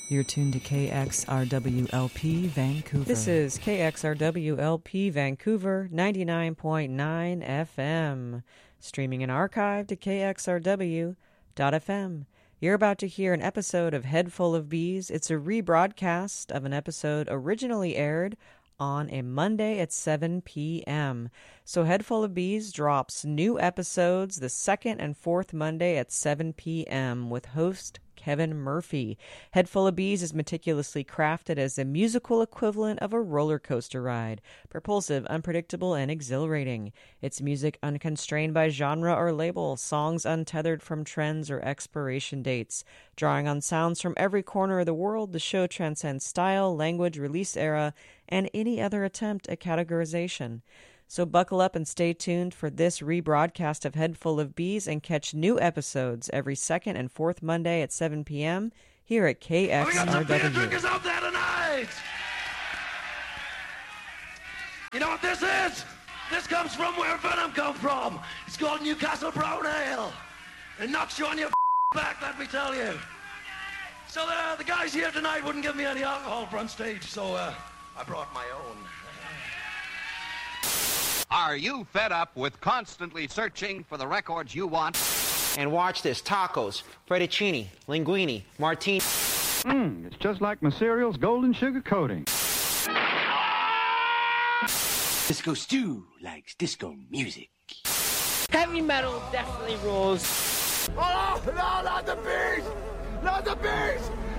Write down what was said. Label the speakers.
Speaker 1: You're tuned to KXRWLP Vancouver. This is KXRWLP Vancouver 99.9 FM. Streaming and archived to KXRW.FM. You're about to hear an episode of Head Full of Bees. It's a rebroadcast of an episode originally aired on a Monday at 7 p.m. So Head Full of Bees drops new episodes the second and fourth Monday at 7 p.m. with host Kevin Murphy. Head Full of Bees is meticulously crafted as a musical equivalent of a roller coaster ride. Propulsive, unpredictable, and exhilarating. It's music unconstrained by genre or label, songs untethered from trends or expiration dates. Drawing on sounds from every corner of the world, the show transcends style, language, release era, and any other attempt at categorization. So buckle up and stay tuned for this rebroadcast of Head Full of Bees and catch new episodes every second and fourth Monday at 7 p.m. here at KXRW.
Speaker 2: We got some beer drinkers out there tonight! You know what this is? This comes from where Venom come from. It's called Newcastle Brown Ale. And knocks you on your back, let me tell you. So the guys here tonight wouldn't give me any alcohol front stage, so I brought my own.
Speaker 3: Are you fed up with constantly searching for the records you want?
Speaker 4: And watch this. Tacos, fettuccine, linguine, martini.
Speaker 5: It's just like my cereal's golden sugar coating.
Speaker 6: Disco Stew likes disco music.
Speaker 7: Heavy metal definitely rules.
Speaker 2: Oh, no, not the bees! Not the bees!